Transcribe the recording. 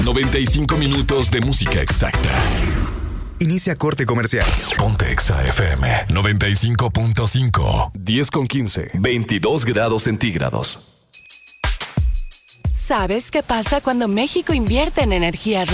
95 minutos de música exacta. Inicia corte comercial. Ponte Exa FM 95.5. 10:15. 22 grados centígrados. ¿Sabes qué pasa cuando México invierte en energía